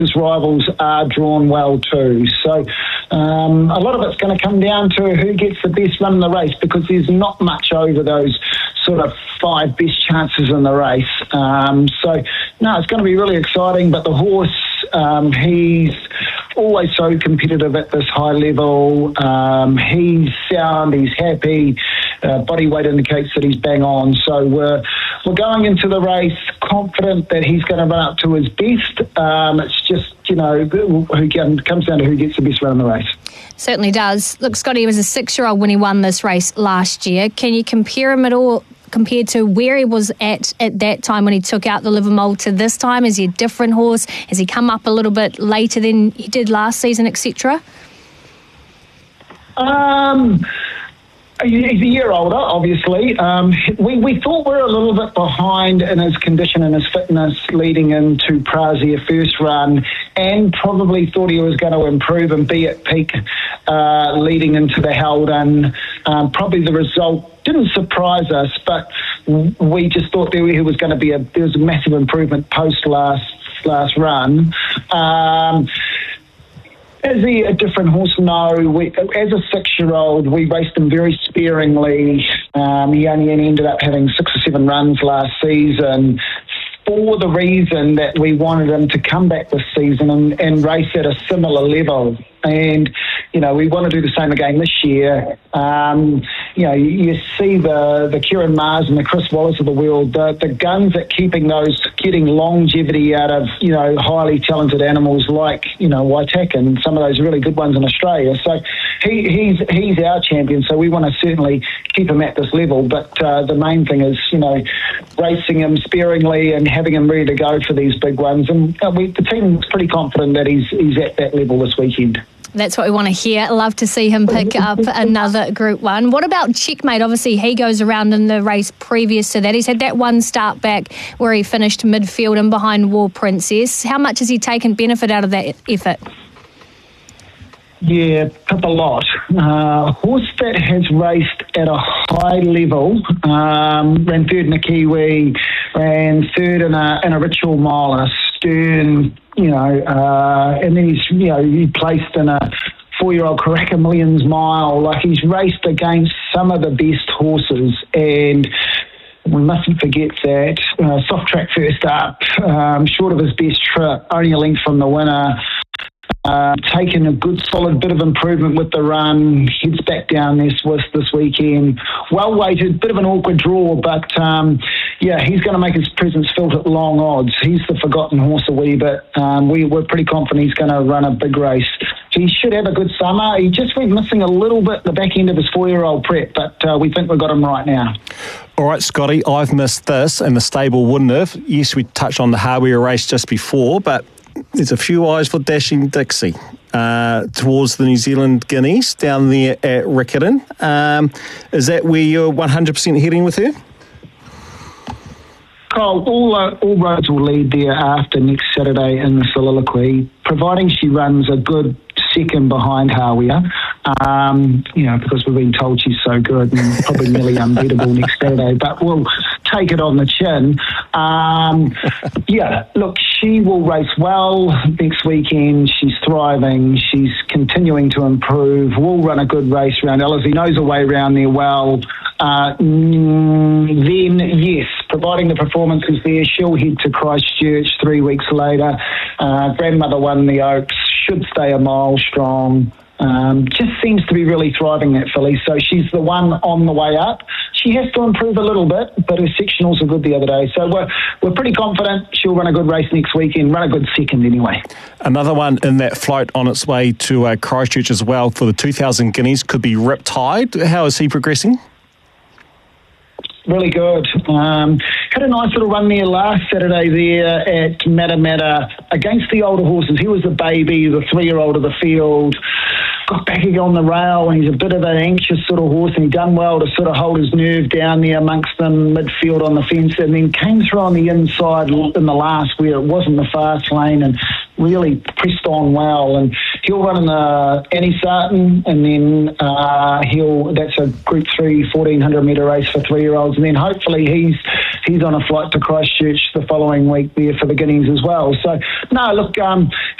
his rivals are drawn well too. So a lot of it's going to come down to who gets the best run in the race, because there's not much over those sort of 5 best chances in the race. It's going to be really exciting, but the horse, he's always so competitive at this high level. He's sound, he's happy, body weight indicates that he's bang on. So we're going into the race confident that he's going to run up to his best. It's just, who comes down to who gets the best run in the race. Certainly does. Look, Scotty was a 6-year-old when he won this race last year. Can you compare him at all compared to where he was at that time when he took out the Livermore to this time? Is he a different horse? Has he come up a little bit later than he did last season, etc.? He's a year older, obviously. We thought we were a little bit behind in his condition and his fitness leading into Prazia first run, and probably thought he was going to improve and be at peak leading into the Haldon. Probably the result didn't surprise us, but we just thought there was going to be there was a massive improvement post last run. Is he a different horse? No. As a 6-year-old, we raced him very sparingly. He only ended up having 6 or 7 runs last season, for the reason that we wanted him to come back this season and race at a similar level. And, we want to do the same again this year. You see the Kieran Mars and the Chris Wallace of the world, the guns at getting longevity out of, highly talented animals like, Waitak and some of those really good ones in Australia. So he's our champion, so we want to certainly keep him at this level. But the main thing is, racing him sparingly and having him ready to go for these big ones. And the team's pretty confident that he's at that level this weekend. That's what we want to hear. Love to see him pick up another Group 1. What about Checkmate? Obviously, he goes around in the race previous to that. He's had that one start back where he finished midfield and behind War Princess. How much has he taken benefit out of that effort? Yeah, a lot. Horse that has raced at a high level, ran third in a Kiwi, ran third in a Ritual Mile, a Stern, and then he placed in a 4-year-old Karaka Millions Mile. Like, he's raced against some of the best horses, and we mustn't forget that soft track first up, short of his best trip, only a length from the winner. Taken a good solid bit of improvement with the run, heads back down there this weekend. Well weighted, bit of an awkward draw, but he's going to make his presence felt at long odds. He's the forgotten horse a wee bit. We're pretty confident he's going to run a big race. He should have a good summer. He just went missing a little bit the back end of his 4-year-old prep, but we think we've got him right now. All right, Scotty, I've missed this, and the stable wouldn't have. Yes, we touched on the hardware race just before, but there's a few eyes for Dashing Dixie towards the New Zealand Guineas down there at Riccarton. Is that where you're 100% heading with her? Kyle, all roads will lead there after next Saturday in the Soliloquy, providing she runs a good second behind Hawea, because we've been told she's so good and probably nearly unbeatable next Saturday, but we'll take it on the chin. Look, she will race well next weekend. She's thriving. She's continuing to improve. We'll run a good race around Ellerslie, knows her way around there well. Then, yes, providing the performance is there, she'll head to Christchurch 3 weeks later. Grandmother won the Oaks, should stay a mile strong. Just seems to be really thriving, that filly. So she's the one on the way up. She has to improve a little bit, but her sectionals were good the other day. So we're pretty confident she'll run a good race next weekend, run a good second anyway. Another one in that float on its way to Christchurch as well for the 2,000 guineas could be Riptide. How is he progressing? Really good. Had a nice little run there last Saturday there at Matamata against the older horses. He was the baby, the 3-year-old of the field. Got back again on the rail, and he's a bit of an anxious sort of horse, and he done well to sort of hold his nerve down there amongst them midfield on the fence, and then came through on the inside in the last where it wasn't the fast lane and really pressed on well. And he'll run in the Annie Sarton, and then that's a Group 3 1400 metre race for 3-year-olds, and then hopefully he's on a flight to Christchurch the following week there for the Guineas as well. So no, look,